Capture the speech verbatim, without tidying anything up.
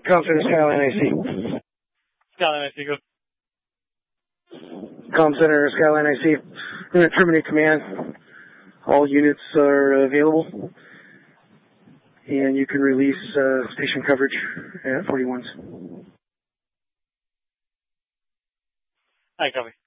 Com Center Skyline I C. Skyline I C, go. Com Center Skyline I C. We're going to terminate command. All units are available. And you can release uh, station coverage at forty-ones. I copy.